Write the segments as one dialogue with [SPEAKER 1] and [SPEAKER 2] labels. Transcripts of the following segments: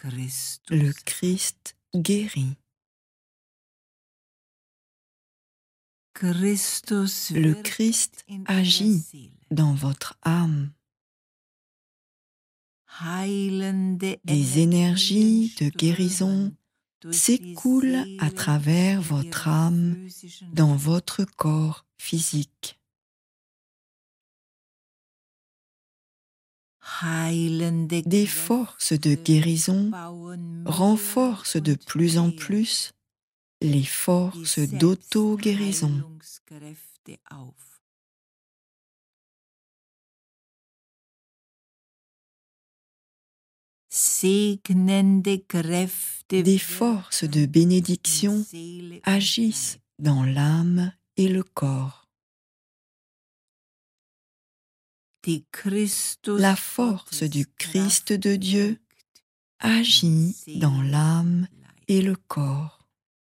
[SPEAKER 1] Le Christ guérit. Le Christ agit dans votre âme. Des énergies de guérison s'écoulent à travers votre âme dans votre corps physique. Des forces de guérison renforcent de plus en plus les forces d'auto-guérison. Des forces de bénédiction agissent dans l'âme et le corps. La force du Christ de Dieu agit dans l'âme et le corps.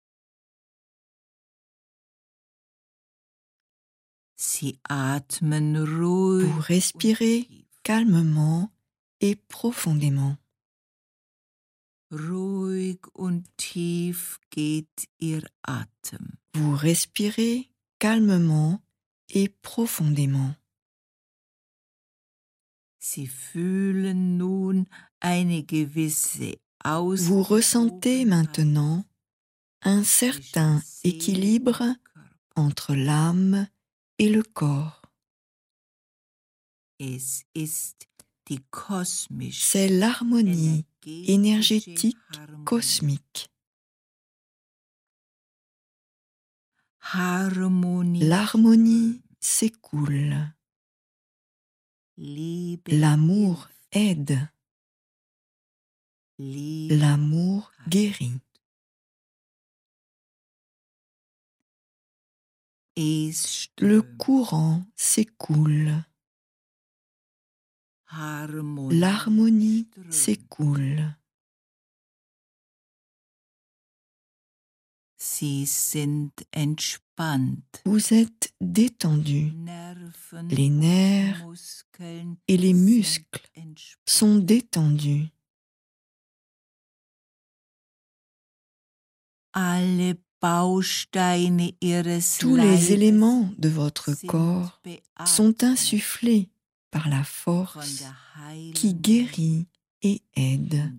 [SPEAKER 1] Vous respirez calmement et profondément. Vous respirez calmement et profondément. Vous ressentez maintenant un certain équilibre entre l'âme et le corps. C'est l'harmonie énergétique cosmique. L'harmonie s'écoule. L'amour aide. L'amour guérit. Le courant s'écoule. L'harmonie s'écoule. Vous êtes détendu. Les nerfs et les muscles sont détendus. Tous les éléments de votre corps sont insufflés par la force qui guérit et aide.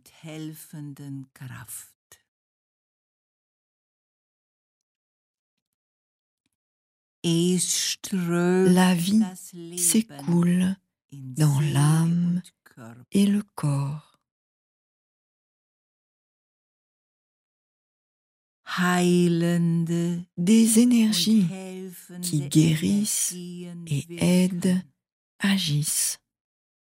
[SPEAKER 1] La vie s'écoule dans l'âme et le corps. Des énergies qui guérissent et aident agissent.